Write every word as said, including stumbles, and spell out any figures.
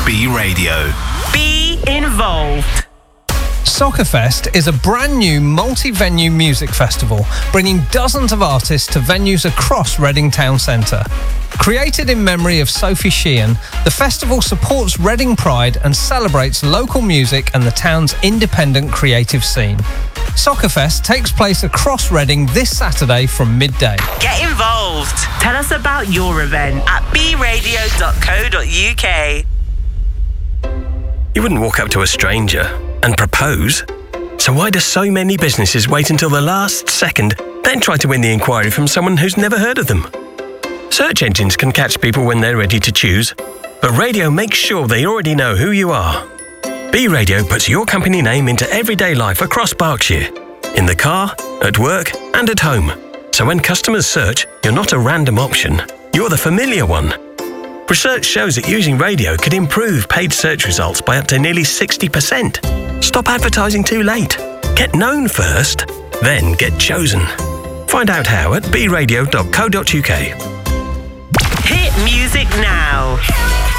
B Radio. Be involved. Soccerfest is a brand new multi-venue music festival bringing dozens of artists to venues across Reading Town Centre. Created in memory of Sophie Sheehan, the festival supports Reading Pride and celebrates local music and the town's independent creative scene. Soccerfest takes place across Reading this Saturday from midday. Get involved. Tell us about your event at b radio dot co dot u k. You wouldn't walk up to a stranger and propose. So why do so many businesses wait until the last second, then try to win the inquiry from someone who's never heard of them? Search engines can catch people when they're ready to choose, but radio makes sure they already know who you are. B Radio puts your company name into everyday life across Berkshire, in the car, at work and at home. So when customers search, you're not a random option, you're the familiar one. Research shows that using radio could improve paid search results by up to nearly sixty percent. Stop advertising too late. Get known first, then get chosen. Find out how at b radio dot co dot u k. Hit music now.